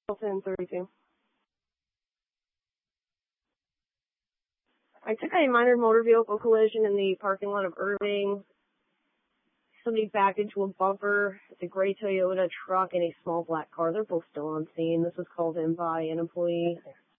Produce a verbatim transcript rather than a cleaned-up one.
ten thirty-two. I took a minor motor vehicle collision in the parking lot of Irving. Somebody backed into a bumper. It's a gray Toyota truck and a small black car. They're both still on scene. This was called in by an employee.